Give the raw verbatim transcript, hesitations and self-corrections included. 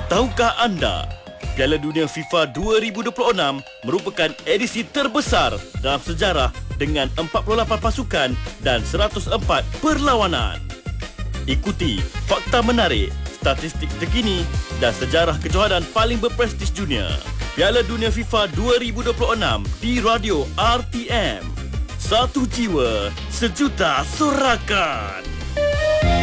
Tahukah anda, Piala Dunia FIFA dua ribu dua puluh enam merupakan edisi terbesar dalam sejarah dengan empat puluh lapan pasukan dan seratus empat perlawanan. Ikuti fakta menarik, statistik terkini dan sejarah kejohanan paling berprestij dunia. Piala Dunia FIFA dua ribu dua puluh enam di Radio R T M. Satu jiwa, sejuta sorakan.